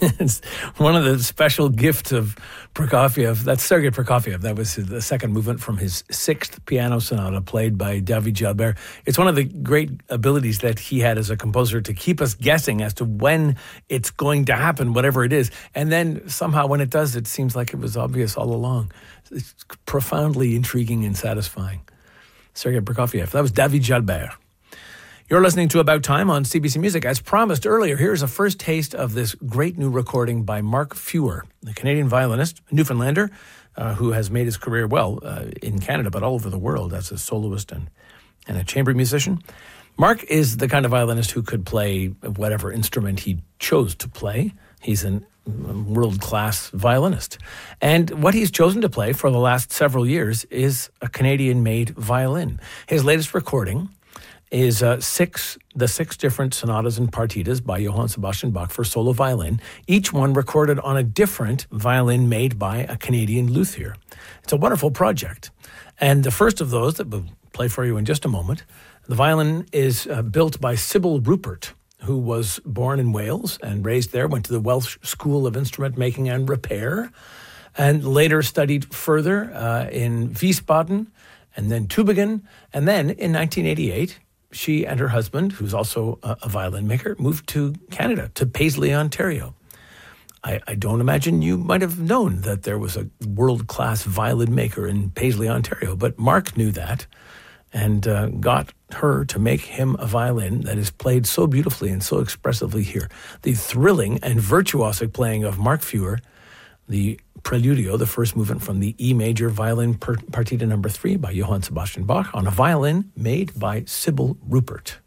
It's one of the special gifts of Prokofiev. That's Sergei Prokofiev. That was the second movement from his sixth piano sonata played by David Jalbert. It's one of the great abilities that he had as a composer to keep us guessing as to when it's going to happen, whatever it is. And then somehow when it does, it seems like it was obvious all along. It's profoundly intriguing and satisfying. Sergei Prokofiev. That was David Jalbert. You're listening to About Time on CBC Music. As promised earlier, here's a first taste of this great new recording by Mark Feuer, the Canadian violinist, a Newfoundlander, who has made his career in Canada, but all over the world as a soloist and a chamber musician. Mark is the kind of violinist who could play whatever instrument he chose to play. He's a world-class violinist. And what he's chosen to play for the last several years is a Canadian-made violin. His latest recording is the six different sonatas and partitas by Johann Sebastian Bach for solo violin, each one recorded on a different violin made by a Canadian luthier. It's a wonderful project. And the first of those that we'll play for you in just a moment, the violin is built by Sybil Rupert, who was born in Wales and raised there, went to the Welsh School of Instrument Making and Repair, and later studied further in Wiesbaden and then Tübingen. And then in 1988, she and her husband, who's also a violin maker, moved to Canada, to Paisley, Ontario. I don't imagine you might have known that there was a world-class violin maker in Paisley, Ontario, but Mark knew that and got her to make him a violin that is played so beautifully and so expressively here. The thrilling and virtuosic playing of Mark Feuer, the Preludio, the first movement from the E major violin partita number 3 by Johann Sebastian Bach on a violin made by Sybil Rupert.